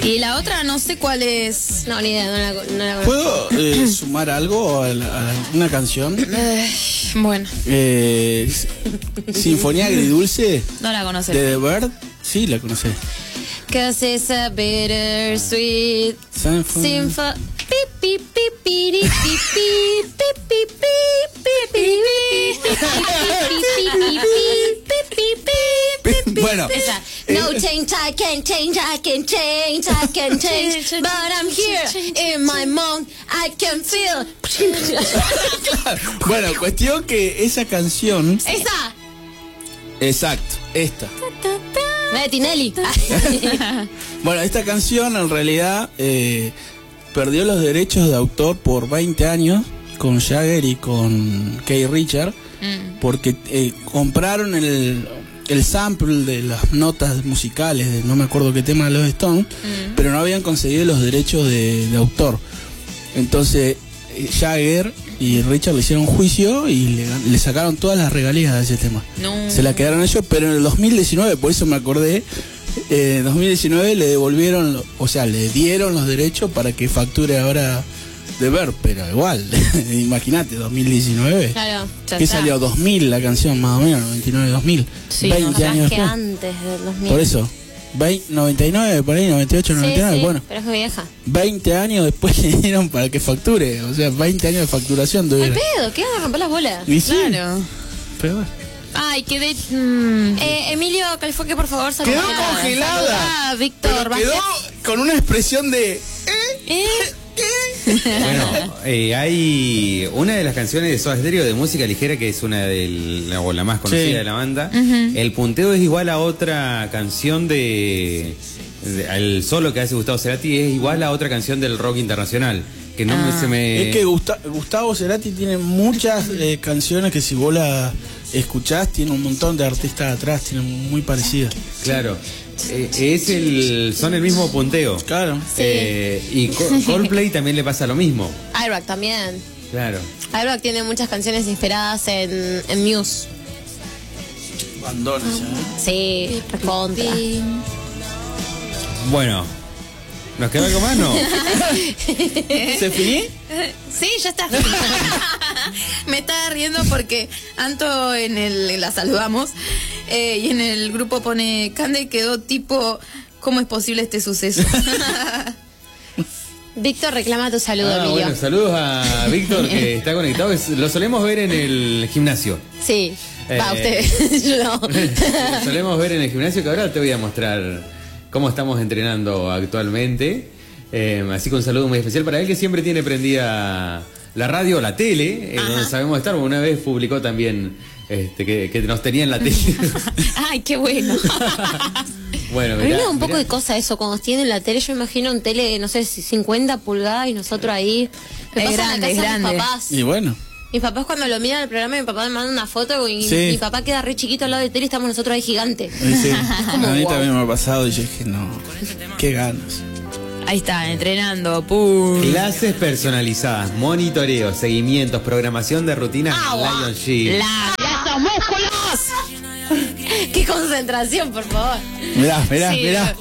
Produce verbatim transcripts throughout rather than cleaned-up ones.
Y la otra no sé cuál es. No, ni idea, no la, no la conozco. ¿Puedo eh, sumar algo a, la, a una canción? Eh, bueno. Eh, Sinfonía Agridulce. No la conoces. De The Bird. Sí, la conocés. Cause it's a bittersweet symphony. Bueno, esa. No change, I can change, I can change, I can change, but I'm here in my mind, I can feel. Bueno, cuestión que esa canción. Esa. Exacto, esta. De Tinelli. Bueno, esta canción en realidad eh, perdió los derechos de autor por veinte años con Jagger y con Keith Richards, mm. porque eh, compraron el, el sample de las notas musicales de no me acuerdo qué tema de los Stones, mm. pero no habían conseguido los derechos de, de autor. Entonces eh, Jagger y Richard le hicieron juicio y le, le sacaron todas las regalías de ese tema. No. Se la quedaron ellos, pero en el dos mil diecinueve, por eso me acordé, en eh, dos mil diecinueve le devolvieron, o sea, le dieron los derechos para que facture ahora The Bird, pero igual, imagínate, dos mil diecinueve. Claro, ya ¿Qué está. salió? dos mil la canción, más o menos, noventa y nueve dos mil. Sí, veinte no, años que después. antes del dos mil. Por eso. veinte, noventa y nueve, por ahí, noventa y ocho, noventa y nueve, sí, sí, bueno. pero es muy vieja. veinte años después le dieron para que facture, o sea, veinte años de facturación Al tuvieron. pedo, ¿qué van a romper las bolas? Y sí, Claro. pero bueno. Ay, quedé. Mm. Eh, Emilio Califoque, por favor, Quedó saluda. congelada. Ah, Víctor, Pero quedó con una expresión de... ¿Eh? Bueno, eh, hay una de las canciones de Soda Stereo de música ligera que es una de la, o la más conocida Sí. de la banda. Uh-huh. El punteo es igual a otra canción de, de al solo que hace Gustavo Cerati es igual a otra canción del rock internacional que no Ah. me, se me Es que Gusta- Gustavo Cerati tiene muchas eh, canciones que si vos las escuchás, tiene un montón de artistas atrás, tiene muy parecidas. claro. Eh, es el son el mismo punteo. Claro. Sí. Eh, y Co- Coldplay también le pasa lo mismo. iRock también. Claro. iRock tiene muchas canciones inspiradas en, en Muse. Bandones, ¿eh? Sí, recontra. Bueno, ¿nos queda algo más? No. ¿Se finí? Sí, ya está. Me estaba riendo porque Anto en el la saludamos eh, y en el grupo pone Cande quedó tipo ¿cómo es posible este suceso? Víctor reclama tu saludo, Ah, Emilio. bueno, saludos a Víctor que está conectado. Es- Lo solemos ver en el gimnasio. Sí, va, Eh. usted. Yo no. Lo solemos ver en el gimnasio, que ahora te voy a mostrar cómo estamos entrenando actualmente. Eh, así que un saludo muy especial para él que siempre tiene prendida la radio, la tele, eh, donde sabemos estar. Una vez publicó también este, que, que nos tenía en la tele. Ay, qué bueno. Bueno, A mí mirá, me da un poco mirá. de cosa eso, cuando tienen la tele, yo imagino un tele, no sé, cincuenta pulgadas y nosotros ahí. Me Es pasa grande, en la es casa de mis grande. papás. Y bueno, Mis papás cuando lo miran el programa, mi papá me manda una foto y Sí. mi papá queda re chiquito al lado de tele y estamos nosotros ahí gigantes. y sí, como a mí wow. también me ha pasado y yo dije, no, qué ganas. Ahí está, entrenando. Pum. Clases personalizadas, monitoreo, seguimientos, programación de rutinas Agua. Lion Gym. La, ¡Esos músculos! ¡Qué concentración, por favor! Mirá, mirá, Sí. mirá.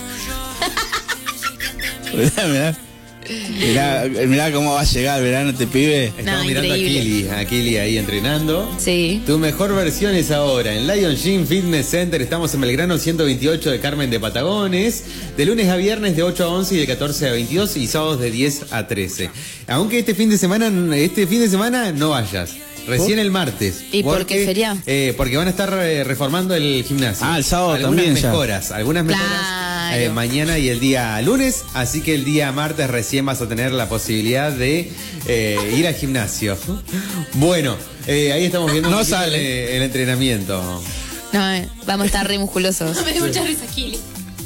Mirá, mirá. Mirá, mirá cómo va a llegar el verano este pibe. Estamos No, mirando increíble. a Kili, a Kili ahí entrenando. Sí. Tu mejor versión es ahora en Lion Gym Fitness Center. Estamos en Belgrano ciento veintiocho de Carmen de Patagones. De lunes a viernes de ocho a once y de catorce a veintidós y sábados de diez a trece. Aunque este fin de semana, este fin de semana no vayas. Recién el martes. ¿Y por qué feriado? Eh, porque van a estar eh, reformando el gimnasio. Ah, el sábado algunas también ya. mejoras, algunas mejoras Claro. eh, mañana y el día lunes. Así que el día martes recién vas a tener la posibilidad de eh, ir al gimnasio. Bueno, eh, ahí estamos viendo No un poquito sale. el, el entrenamiento. No, eh, vamos a estar re musculosos. Me dio mucha risa, Kili.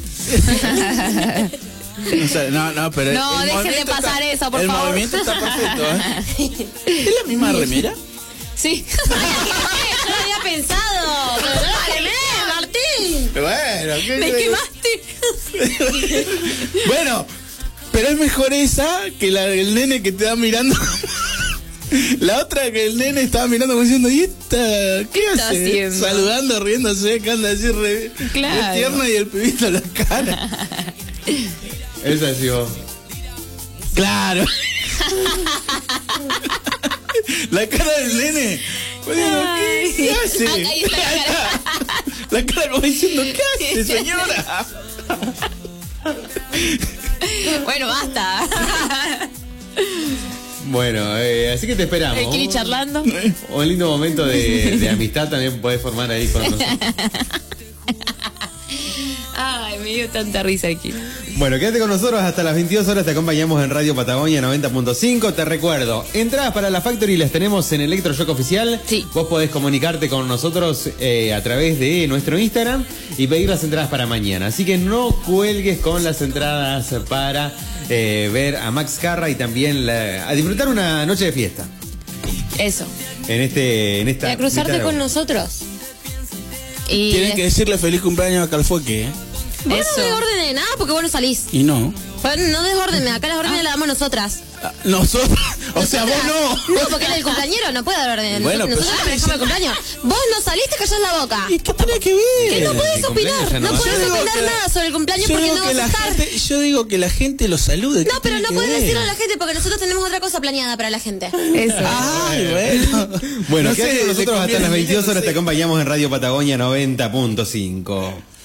O sea, no, no, pero No, el dejen de movimiento pasar está- eso, por el favor. movimiento está perfecto, ¿eh? ¿Es la misma remera? Sí. Yo lo había pensado. Pero dale, Martín. Bueno, ¿qué Me crees? quemaste. Bueno, pero es mejor esa que la del nene que te va mirando. La otra que el nene estaba mirando como diciendo, ¿y esta qué está hace? haciendo? Saludando, riéndose, que anda así re, Claro. re tierna y el pibito en la cara. Esa sí vos. Claro. La cara del nene. Pues digo, ¿qué, ¿qué hace? Ahí está la cara. La cara como diciendo, ¿qué hace, señora? Bueno, basta. Bueno, eh, así que te esperamos. Hay que ir charlando. Un lindo momento de, de amistad también podés formar ahí con nosotros. Ay, me dio tanta risa aquí. Bueno, quédate con nosotros hasta las veintidós horas, te acompañamos en Radio Patagonia noventa punto cinco. Te recuerdo, entradas para la Factory las tenemos en Electroshock Oficial. Sí. Vos podés comunicarte con nosotros eh, a través de nuestro Instagram y pedir las entradas para mañana. Así que no cuelgues con las entradas para eh, ver a Max Carra y también la- a disfrutar una noche de fiesta. Eso. En este, en esta. Y a cruzarte esta- con nosotros. Y Tienen que decirle feliz cumpleaños a Calfoque, ¿eh? Vos Eso. no desordene nada porque vos no salís. Y no. Vos no desordene, acá las órdenes las damos nosotras. Ah, Nosotros, o sea, vos no. No, porque él es el cumpleañero, no puede dar órdenes. Bueno, nosotros pero nosotros yo manejamos el cumpleaños. Vos no saliste, callás la boca. ¿Y qué tiene que ver? Que no puedes el cumpleaños opinar, ya no no va. puedes Yo digo opinar que la- nada sobre el cumpleaños yo porque digo no que vas a la estar. gente, yo digo que la gente lo salude. ¿qué No, pero tiene no que puedes ver? decirlo a la gente porque nosotros tenemos otra cosa planeada para la gente. Eso. Ay, bueno. Bueno, No quédate sé, con le nosotros hasta conviene, las veintidós no horas, sé. te acompañamos en Radio Patagonia noventa punto cinco.